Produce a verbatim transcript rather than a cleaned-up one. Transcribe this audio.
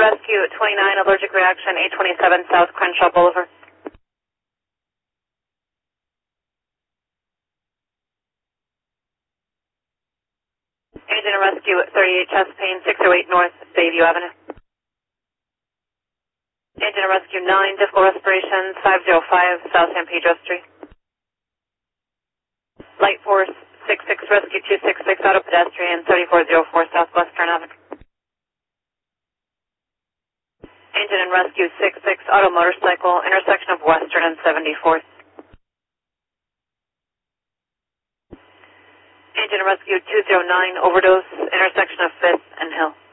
Rescue twenty-nine, allergic reaction, eight twenty-seven South Crenshaw Boulevard. Agent of Rescue thirty-eight, chest pain, six oh eight North Bayview Avenue. Agent of Rescue nine, difficult respiration, five oh five South San Pedro Street. Light Force six six, Rescue two six six, auto pedestrian, thirty-four oh four Southwestern Avenue. Agent and Rescue six six, auto motorcycle, intersection of Western and seventy-fourth. Agent and Rescue two oh nine, overdose, intersection of fifth and Hill.